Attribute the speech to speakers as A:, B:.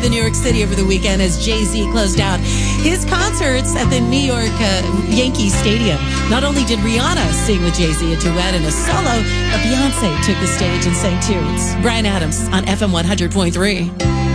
A: than New York City over the weekend as Jay-Z closed out his concerts at the New York Yankee Stadium. Not only did Rihanna sing with Jay-Z a duet and a solo, but Beyonce took the stage and sang too. It's Bryan Adams on FM 100.3.